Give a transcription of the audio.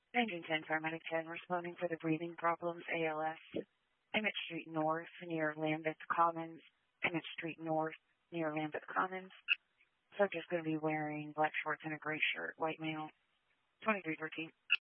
Engine 10, Paramedic 10, responding for the breathing problems, ALS. Emmett Street North, near Lambeth Commons. Emmett Street North, near Lambeth Commons. Subject's going to be wearing black shorts and a gray shirt, white male, 2313.